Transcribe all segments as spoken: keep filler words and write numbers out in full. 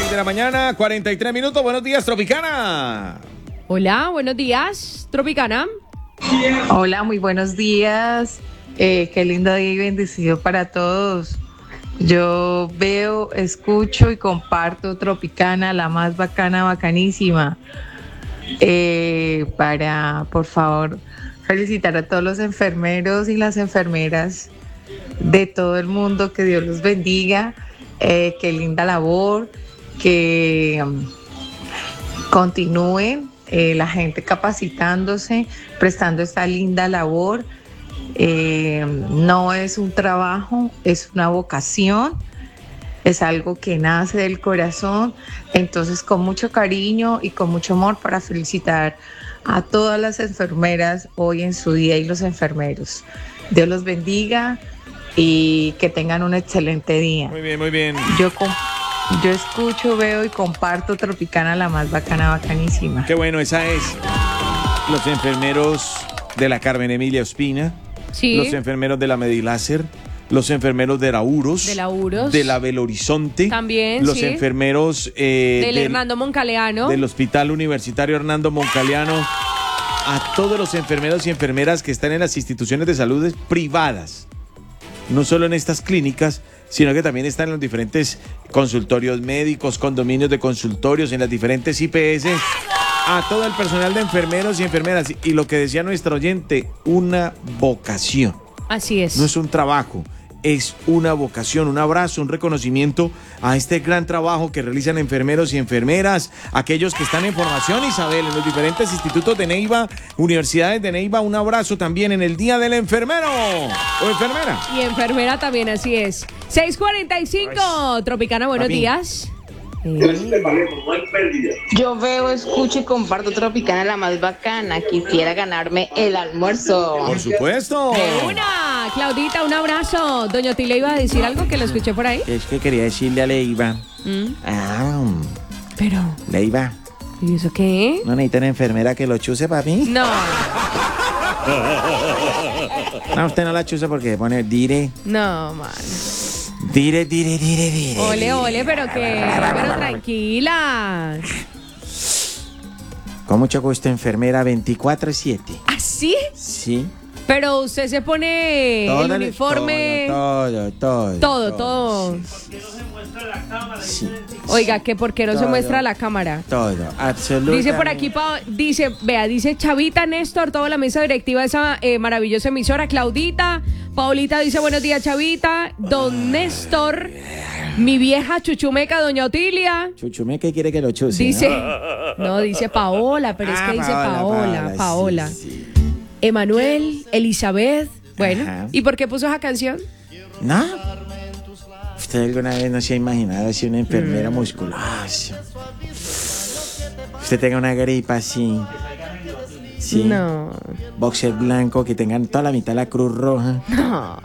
de la mañana, cuarenta y tres minutos. Buenos días, Tropicana. Hola, buenos días, Tropicana. Hola, muy buenos días. Eh, qué lindo día y bendecido para todos. Yo veo, escucho y comparto Tropicana, la más bacana, bacanísima. Eh, para, por favor, felicitar a todos los enfermeros y las enfermeras de todo el mundo, que Dios los bendiga. Eh, qué linda labor, que um, continúen eh, la gente capacitándose, prestando esta linda labor. Eh, no es un trabajo, es una vocación, es algo que nace del corazón. Entonces, con mucho cariño y con mucho amor, para felicitar a todas las enfermeras hoy en su día y los enfermeros. Dios los bendiga y que tengan un excelente día. Muy bien, muy bien. Yo, yo escucho, veo y comparto Tropicana, la más bacana, bacanísima. Qué bueno, esa es. Los enfermeros de la Carmen Emilia Ospina. Sí. Los enfermeros de la Mediláser, los enfermeros de la UROS, De la UROS. de la Belo Horizonte, También, los sí. enfermeros eh, Del Hernando Moncaleano. del Hospital Universitario Hernando Moncaleano, a todos los enfermeros y enfermeras que están en las instituciones de salud privadas, no solo en estas clínicas, sino que también están en los diferentes consultorios médicos, condominios de consultorios, en las diferentes I P S. A todo el personal de enfermeros y enfermeras. Y lo que decía nuestro oyente, una vocación. Así es. No es un trabajo, es una vocación. Un abrazo, un reconocimiento a este gran trabajo que realizan enfermeros y enfermeras, aquellos que están en formación, Isabel, en los diferentes institutos de Neiva, universidades de Neiva. Un abrazo también en el Día del Enfermero o enfermera. Y enfermera también, así es. seis cuarenta y cinco, Tropicana, buenos Papi. días. Yo veo, escucho y comparto Tropicana, la más bacana. Quisiera ganarme el almuerzo. Por supuesto. De una, Claudita, un abrazo. Doña Otilia iba a decir algo que lo escuché por ahí. Es que quería decirle a Leiva. ¿Mm? Ah, Pero, Leiva, ¿y eso qué? ¿no necesita una enfermera que lo chuse, papi? No, No, usted no la chusa porque pone dire, no, man. dire, dire, dire, dire. Ole, ole, pero que, pero tranquila. Con mucho gusto, enfermera veinticuatro siete. ¿Así? Sí. Pero usted se pone el Todo, uniforme. Todo, todo, todo. Todo, todo. Sí. Oiga, que por qué no se Todo. muestra la cámara. Todo, absolutamente. Dice por aquí, Pa- dice, vea, dice Chavita, Néstor, toda la mesa directiva de esa eh, maravillosa emisora, Claudita, Paulita dice buenos días, Chavita, Don Néstor, mi vieja chuchumeca, Doña Otilia, Chuchume, ¿qué quiere que lo chuse? dice, ¿no? no, dice Paola, pero es Ah, que dice Paola, Paola, Paola, sí, sí. Emanuel, Elizabeth, bueno, Ajá. ¿y por qué puso esa canción? ¿No? ¿Usted alguna vez no se ha imaginado así una enfermera musculosa? Usted tenga una gripa así. Sí. No, Boxer blanco, que tengan toda la mitad de la Cruz Roja. no,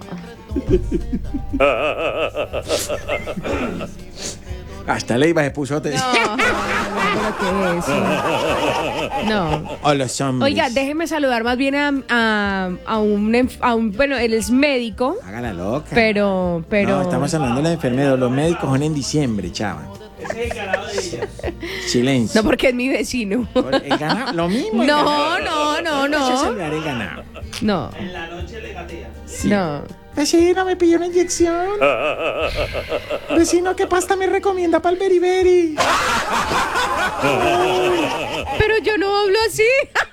Hasta Leiva se puso. Te... no, no, no, ¿qué es eso? No. O los hombres. Oiga, déjeme saludar más bien a, a, a, un, enf- a un, bueno, él es médico, Hágala loca. pero, pero... No, estamos hablando de los enfermeros. Los médicos son en diciembre, chava. Silencio. No, porque es mi vecino. Por- el ganado, lo mismo. el No, ganado. no, no, Vamos a no. saludar el ganado. No, Sí. no. Vecino, me pidió una inyección. Vecino, ¿qué pasta me recomienda para el beriberi? Pero yo no hablo así.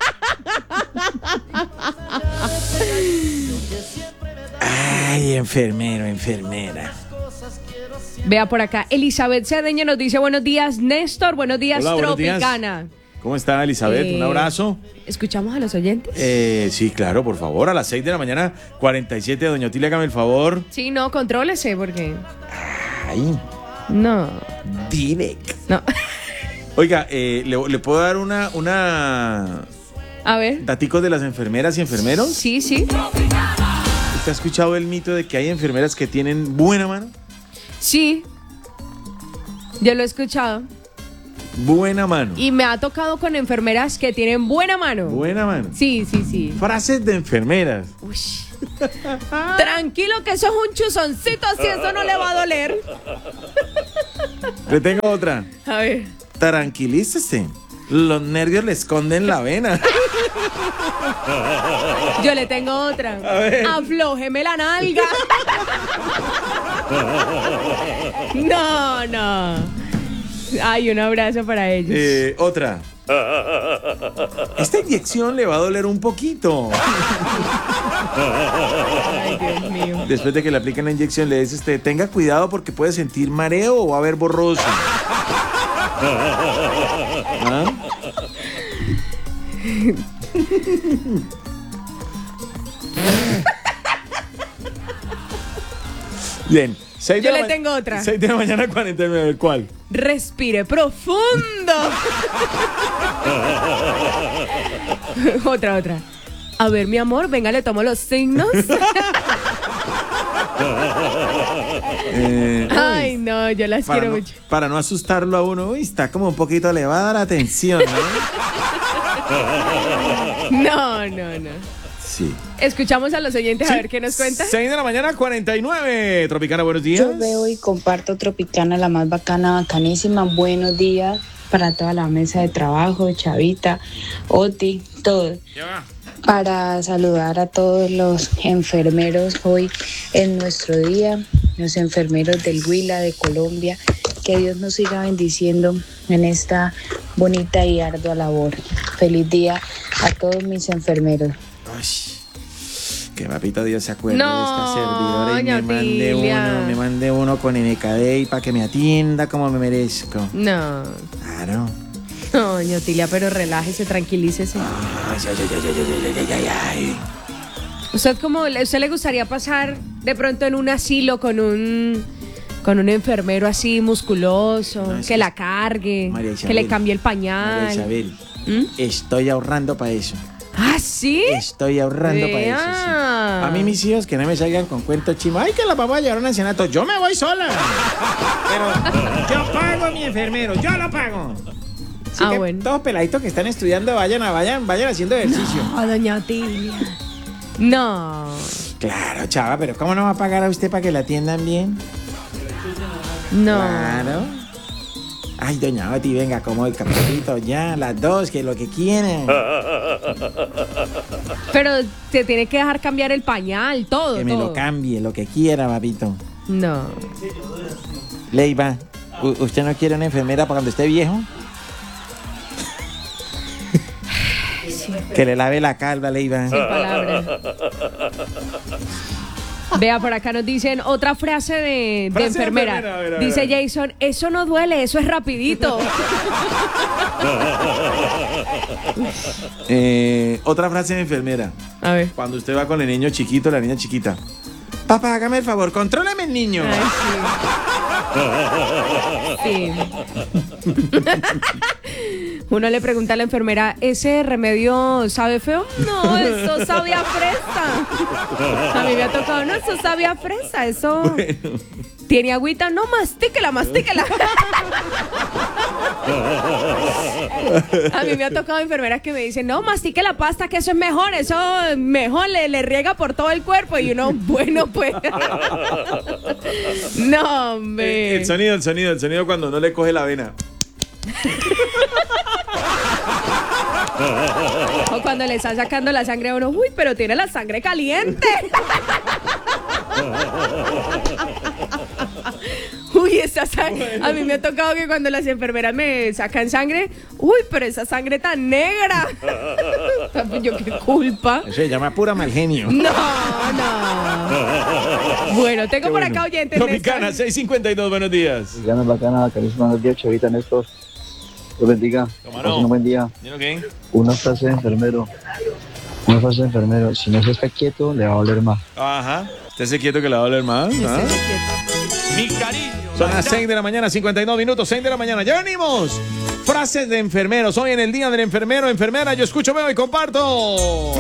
Ay, enfermero, enfermera. Vea por acá, Elizabeth Cedeño nos dice buenos días, Néstor, buenos días, Hola, buenos días. Tropicana. ¿Cómo está, Elizabeth? Eh, Un abrazo. ¿Escuchamos a los oyentes? Eh, sí, claro, por favor, a las seis de la mañana, cuarenta y siete, doña Otilia, hágame el favor. Sí, no, contrólese, porque... Ay, No, direct. no. Oiga, eh, ¿le, le puedo dar una, una A ver. daticos de las enfermeras y enfermeros? Sí, sí. ¿Usted ha escuchado el mito de que hay enfermeras que tienen buena mano? Sí. Yo lo he escuchado. Buena mano. Y me ha tocado con enfermeras que tienen buena mano. Buena mano. Sí, sí, sí. Frases de enfermeras. Uy. Tranquilo que eso es un chuzoncito, así eso no le va a doler. Le tengo otra. A ver. Tranquilícese. Los nervios le esconden la vena. Yo le tengo otra. A ver. Aflójeme la nalga. No, no. Ay, un abrazo para ellos. Eh, otra. Esta inyección le va a doler un poquito. Ay, Dios mío. Después de que le apliquen la inyección, le dice usted, tenga cuidado porque puede sentir mareo o va a haber borroso. ¿Ah? Bien. seis de Yo la le ma- tengo otra. seis de la mañana, cuarenta y nueve. ¿Cuál? Respire profundo. Otra, otra. A ver, mi amor, venga, le tomo los signos. Eh, Ay, no, yo las para, quiero no, mucho. para no asustarlo a uno, uy, está como un poquito elevada la tensión, ¿no? No, no, no. Sí. Escuchamos a los oyentes a ver qué nos cuentan. seis de la mañana, cuarenta y nueve. Tropicana, buenos días. Yo veo y comparto Tropicana, la más bacana, bacanísima. Buenos días para toda la mesa de trabajo, Chavita, Oti, todo. Ya va. Para saludar a todos los enfermeros hoy en nuestro día, los enfermeros del Huila, de Colombia. Que Dios nos siga bendiciendo en esta bonita y ardua labor. Feliz día a todos mis enfermeros. Ay, que papito Dios se acuerde No, de esta servidora y me doña mande Tilia. uno, me mande uno con N K D y para que me atienda como me merezco. No, Claro. no, doña Otilia, pero relájese, tranquilícese. Ay, ay, ay, ay, ay, ay, ay, ay. ¿Usted cómo, le- usted le gustaría pasar de pronto en un asilo con un con un enfermero así musculoso, No, es que que- la cargue, María que Isabel, le cambie el María pañal? Isabel, ¿Mm? estoy ahorrando para eso. ¿Ah, sí? Estoy ahorrando para eso. Sí. Vea. A mí mis hijos que no me salgan con cuentos chimos. Ay, que la vamos a llevar a un ancianato. Yo me voy sola. Pero yo pago mi enfermero. Yo lo pago. Así Ah, que bueno. todos peladitos que están estudiando, vayan, a, vayan, vayan haciendo ejercicio. No, doña Otilia. No. Claro, chava, pero ¿cómo no va a pagar a usted para que la atiendan bien? No. Claro. Ay, doña Oti, venga, como el capitito, ya, las dos, que lo que quieran. Pero te tiene que dejar cambiar el pañal, todo, Que me todo. lo cambie, lo que quiera, papito. No. Leiva, ¿u- ¿usted no quiere una enfermera para cuando esté viejo? Que le lave la calva, Leiva. Sin palabras. Vea, por acá nos dicen otra frase de, de Frase de enfermera. enfermera, a ver, a ver, Dice a ver. Jason, eso no duele, eso es rapidito. Eh, otra frase de enfermera. A ver. Cuando usted va con el niño chiquito, la niña chiquita. Papá, hágame el favor, contrólame el niño. Ay, sí. Sí. Uno le pregunta a la enfermera, ¿ese remedio sabe feo? No, eso sabe a fresa. A mí me ha tocado, no, eso sabe a fresa, eso... ¿Tiene agüita? No, mastíquela, mastíquela. A mí me ha tocado enfermeras que me dicen, no, mastique la pasta, que eso es mejor, eso mejor le, le riega por todo el cuerpo. Y uno, bueno, pues. No, hombre. Eh, el sonido, el sonido, el sonido cuando no le coge la vena. O cuando le están sacando la sangre a uno, uy, pero tiene la sangre caliente. Uy, esa sangre. A mí me ha tocado que cuando las enfermeras me sacan sangre, uy, pero esa sangre tan negra. Yo qué culpa. Eso se llama pura mal genio. No, no. Bueno, tengo Qué por bueno. acá oyentes. Tropicana, Néstor. seis cincuenta y dos, buenos días. Bacana, bacana, carísima, buenos días, Chavita, Néstor. Dios bendiga. ¿Cómo no? Pasen un buen día. ¿Y no qué? Una frase de enfermero. Una frase de enfermero. Si no se está quieto, le va a doler más. Ajá. Estése quieto que la va a doler más. ¿Ah? Estése quieto. Mi cariño. Son las seis de la mañana, cincuenta y dos minutos, seis de la mañana. ¡Ya venimos! Frases de enfermeros. Hoy en el Día del Enfermero, enfermera, yo escucho, veo y comparto.